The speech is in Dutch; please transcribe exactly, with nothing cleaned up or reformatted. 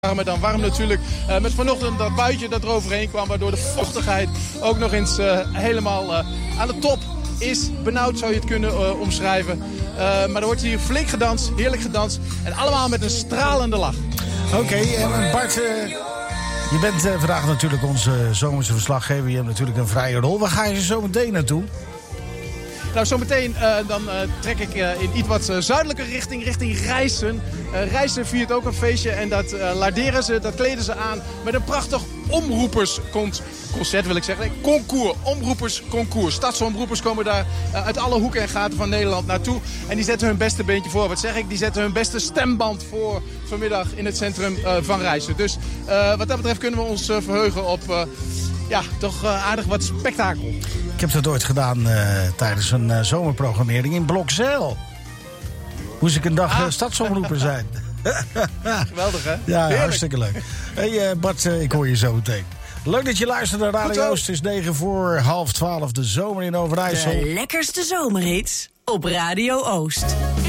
Maar dan warm natuurlijk. Uh, met vanochtend dat buitje dat eroverheen kwam. Waardoor de vochtigheid ook nog eens uh, helemaal uh, aan de top is. Benauwd zou je het kunnen uh, omschrijven. Uh, maar er wordt hier flink gedanst. Heerlijk gedanst. En allemaal met een stralende lach. Oké, okay, en Bart... Uh... Je bent uh, vandaag natuurlijk onze zomerse verslaggever. Je hebt natuurlijk een vrije rol. Waar ga je zo meteen naartoe? Nou, zometeen uh, dan uh, trek ik uh, in iets wat uh, zuidelijke richting, richting Rijssen. Uh, Rijssen viert ook een feestje en dat uh, larderen ze, dat kleden ze aan met een prachtig omroepersconcert, wil ik zeggen. Nee, concours, omroepersconcours. Stadsomroepers komen daar uh, uit alle hoeken en gaten van Nederland naartoe. En die zetten hun beste beentje voor. Wat zeg ik? Die zetten hun beste stemband voor vanmiddag in het centrum uh, van Rijssen. Dus uh, wat dat betreft kunnen we ons uh, verheugen op... Uh, Ja, toch uh, aardig wat spektakel. Ik heb dat ooit gedaan uh, tijdens een uh, zomerprogrammering in Blokzeil. Moest ik een dag ah. uh, stadsomroeper zijn. Geweldig, hè? Ja, Heerlijk. Hartstikke leuk. Hey, uh, Bart, uh, ik hoor je zo meteen. Leuk dat je luistert naar Radio Oost. Het is negen voor half twaalf, de zomer in Overijssel. De lekkerste zomerhits op Radio Oost.